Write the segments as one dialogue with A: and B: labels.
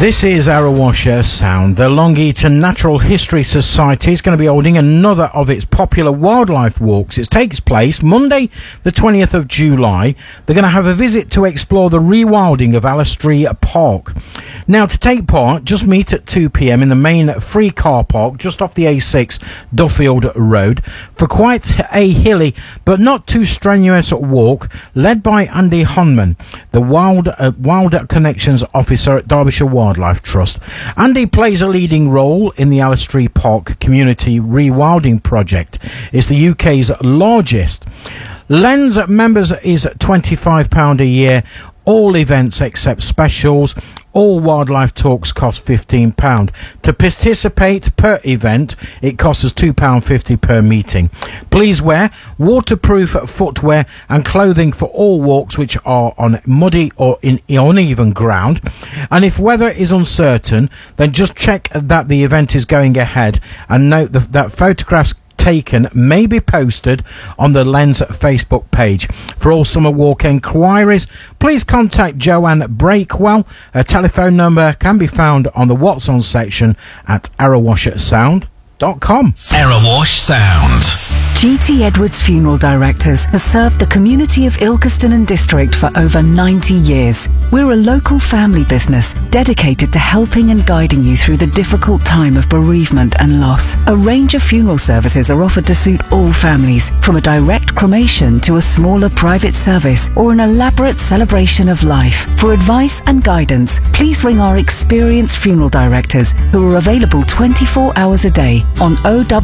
A: This is Arrowasher Sound. The Long Eaton Natural History Society is going to be holding another of its popular wildlife walks. It takes place Monday, the 20th of July. They're going to have a visit to explore the rewilding of Allestree Park. Now, to take part, just meet at 2 p.m. in the main free car park just off the A6 Duffield Road for quite a hilly but not too strenuous walk led by Andy Honman, the Wild Connections Officer at Derbyshire Wildlife Trust. Andy plays a leading role in the Allestree Park Community Rewilding Project. It's the UK's largest. Lens members is £25 a year. All events except specials. All wildlife talks cost £15. To participate per event, it costs us £2.50 per meeting. Please wear waterproof footwear and clothing for all walks which are on muddy or in uneven ground. And if weather is uncertain, then just check that the event is going ahead and note that photographs taken may be posted on the Lens Facebook page. For all summer walk enquiries, please contact Joanne Breakwell. Her telephone number can be found on the What's On section at arrowwashsound.com.
B: Arrowash Sound.
C: GT Edwards Funeral Directors has served the community of Ilkeston and District for over 90 years. We're a local family business dedicated to helping and guiding you through the difficult time of bereavement and loss. A range of funeral services are offered to suit all families, from a direct cremation to a smaller private service or an elaborate celebration of life. For advice and guidance, please ring our experienced funeral directors who are available 24 hours a day on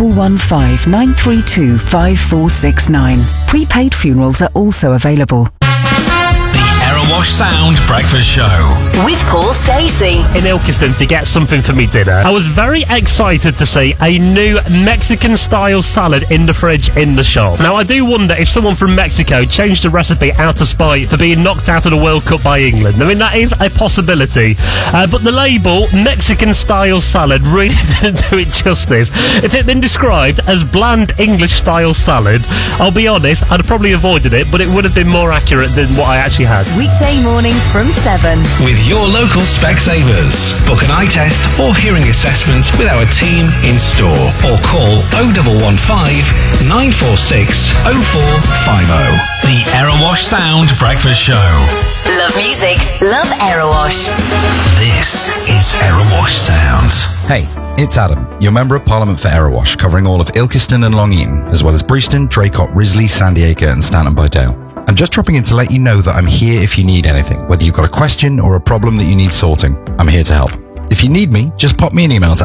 C: 0115 932 5469. Prepaid funerals are also available.
B: Arrowash Sound Breakfast Show
D: with Paul Stacey
E: in Ilkeston to get something for me dinner. I was very excited to see a new Mexican style salad in the fridge in the shop. Now I do wonder if someone from Mexico changed the recipe out of spite for being knocked out of the World Cup by England. I mean, that is a possibility, but the label Mexican style salad really didn't do it justice. If it had been described as bland English style salad, I'll be honest, I'd have probably avoided it, but it would have been more accurate than what I actually had.
D: Weekday mornings from 7.
B: with your local Specsavers. Book an eye test or hearing assessment with our team in store or call 0115 946 0450. The Arrowash Sound Breakfast Show.
D: Love music, love Arrowash.
B: This is Arrowash Sound.
F: Hey, it's Adam, your Member of Parliament for Arrowash, covering all of Ilkeston and Long Eaton, as well as Breaston, Draycott, Risley, Sandiacre and Stanton by Dale. I'm just dropping in to let you know that I'm here if you need anything. Whether you've got a question or a problem that you need sorting, I'm here to help. If you need me, just pop me an email to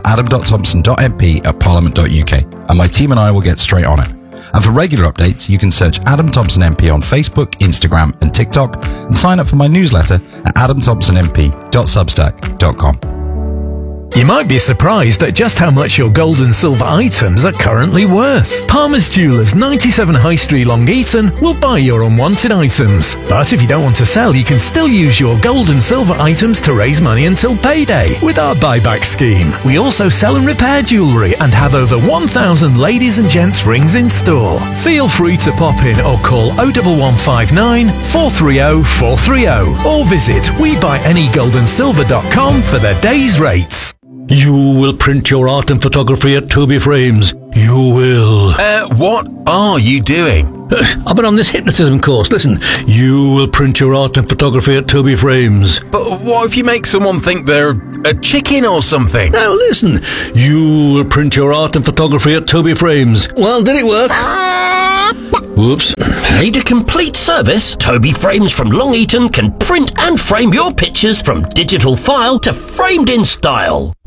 F: adam.thompson.mp@parliament.uk and my team and I will get straight on it. And for regular updates, you can search Adam Thompson MP on Facebook, Instagram and TikTok and sign up for my newsletter at adamthompsonmp.substack.com.
G: You might be surprised at just how much your gold and silver items are currently worth. Palmer's Jewellers, 97 High Street, Long Eaton, will buy your unwanted items. But if you don't want to sell, you can still use your gold and silver items to raise money until payday with our buyback scheme. We also sell and repair jewellery and have over 1,000 ladies and gents rings in store. Feel free to pop in or call 01159 430 430 or visit WeBuyAnyGoldAndSilver.com for the day's rates.
H: You will print your art and photography at Toby Frames. You will.
B: What are you doing?
H: I've been on this hypnotism course. Listen, you will print your art and photography at Toby Frames.
B: But what if you make someone think they're a chicken or something?
H: Now listen, you will print your art and photography at Toby Frames. Well, did it work? Whoops.
I: Need a complete service? Toby Frames from Long Eaton can print and frame your pictures from digital file to framed in style.